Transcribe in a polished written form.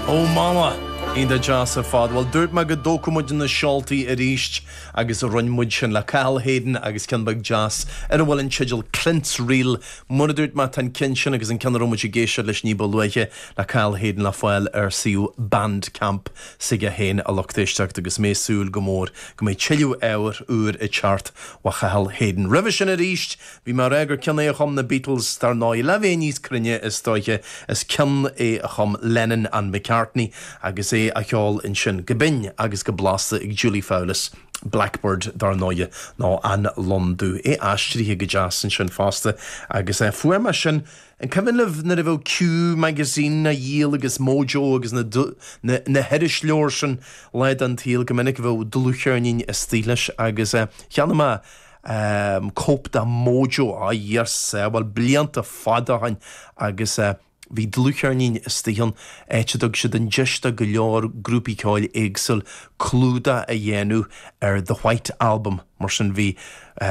Oh mama, Ida jazz a fad. Well, dúirt me go dócumid na seoltaí a ríist agus a runmuid sin le Cathal Hayden agus Kenbag jazz ar a bhfuil an teideal Clint's Reel. Muna dúirt me tan cin sin agus an ceanna rómuid i géisio leis ní bolúige le Cathal Hayden le fáil ar siú Bandcamp sige héin a lochtéisteach agus mésúil go mór go mé tiiliú éir úr i chart wa Cathal Hayden. Rih sin a ríist, bhí mar éigur cinna a chum na Beatles tar ná i levé níos crinne is stoiche is cin é a chum Lennon and McCartney agus é a cheol in sin gobin agus go blasta ag Julie Fowlis Blackbird dar nóie ná an Londú é astríthe go jazz in sin fásta agus fuair sin an cyfynlif na rifo Q magazine na Yale agus Mojo agus na herish leor sin leid an tíl gomininic bhó dulúchearnín a stílis agus cheanna ma cóp da Mojo a dhérs bhil blianta fada hain agus hí dlúchearnín istíhan éitedog siad an gista go leor grúpi ceáil éagsel clúda a dhéanú ar The White Album mar sin bhí